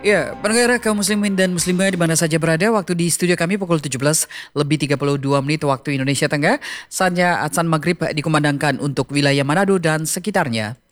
Ya, pendengar kaum muslimin dan muslimah di mana saja berada, waktu di studio kami pukul 17 lebih 32 menit waktu Indonesia Tengah. Saatnya azan maghrib dikumandangkan untuk wilayah Manado dan sekitarnya.